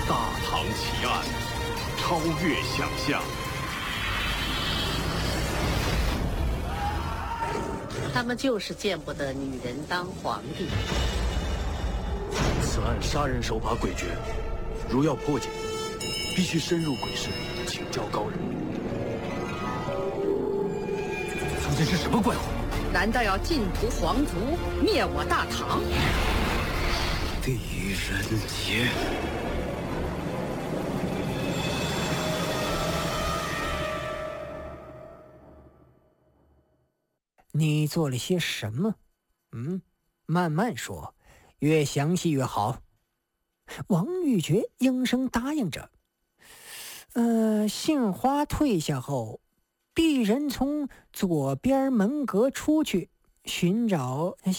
大唐奇案，超越想象。 他们就是见不得女人当皇帝。 此案杀人手法诡谲，如要破解，必须深入鬼市，请教高人。 究竟是什么怪物？ 难道要尽屠皇族，灭我大唐？ 狄仁杰， 你做了些什么？慢慢说，越详细越好。王玉珏应声答应着。杏花退下后，鄙人从左边门阁出去，寻找